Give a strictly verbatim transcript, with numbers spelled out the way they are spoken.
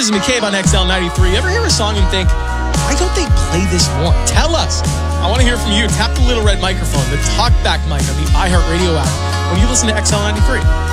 this is McCabe on X L ninety-three. Ever hear a song and think, why don't they play this more? Tell us. I want to hear from you. Tap the little red microphone, the talkback mic on the iHeartRadio app when you listen to X L ninety-three.